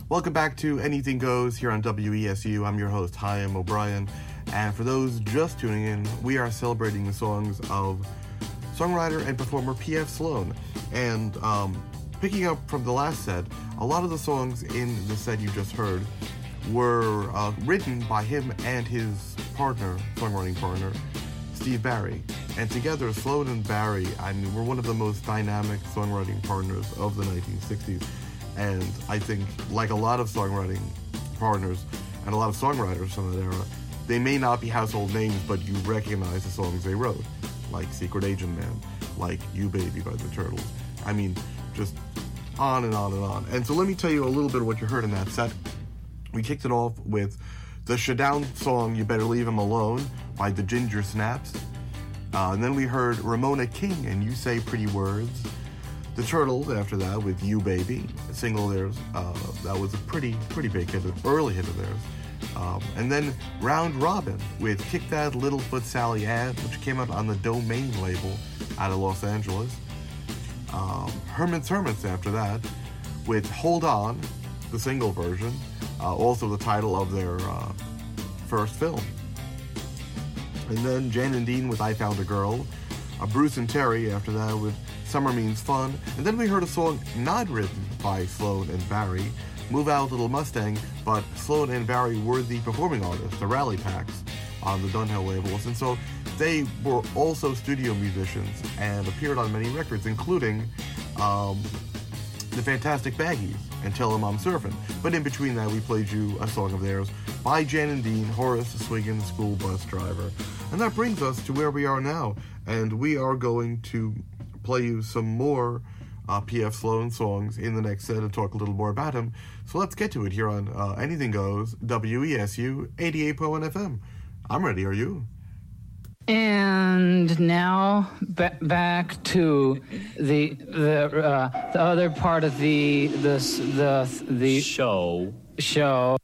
Welcome back to Anything Goes here on WESU. I'm your host, Chaim O'Brien. And for those just tuning in, we are celebrating the songs of songwriter and performer P.F. Sloan. And picking up from the last set, a lot of the songs in the set you just heard were written by him and his songwriting partner, Steve Barry. And together, Sloan and Barry, were one of the most dynamic songwriting partners of the 1960s. And I think, like a lot of songwriting partners and a lot of songwriters from that era, they may not be household names, but you recognize the songs they wrote, like Secret Agent Man, like You Baby by the Turtles. I mean, just on and on and on. And so let me tell you a little bit of what you heard in that set. We kicked it off with the Shadown song, You Better Leave Him Alone, by the Ginger Snaps. And then we heard Ramona King and You Say Pretty Words. The Turtles, after that, with You Baby, a single of theirs. That was a pretty big hit, an early hit of theirs. And then Round Robin with Kick That Littlefoot Sally Ann, which came out on the Domain label out of Los Angeles. Herman's Hermits after that, with Hold On, the single version, also the title of their first film. And then Jan and Dean with I Found a Girl. Bruce and Terry after that with Summer Means Fun. And then we heard a song not written by Sloan and Barry, Move Out Little Mustang, but Sloan and Barry were the performing artists, the Rally Packs, on the Dunhill labels. And so they were also studio musicians and appeared on many records, including the Fantastic Baggies and Tell 'Em I'm Surfing. But in between that, we played you a song of theirs by Jan and Dean, Horace Swiggin, School Bus Driver. And that brings us to where we are now. And we are going to play you some more P.F. Sloan songs in the next set and talk a little more about him. So let's get to it here on Anything Goes, WESU 88.1 FM. I'm ready, are you? And now back to the other part of the show.